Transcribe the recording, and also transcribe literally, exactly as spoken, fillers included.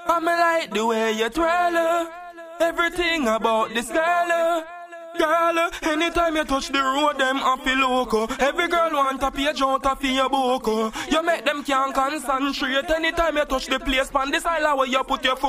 I me like the way you twirl her. Everything about this girl uh. Girl, uh, anytime you touch the road, them happy loco. Every girl want a page out of your book. You make them can't concentrate. Anytime you touch the place, pan this island where you put your foot.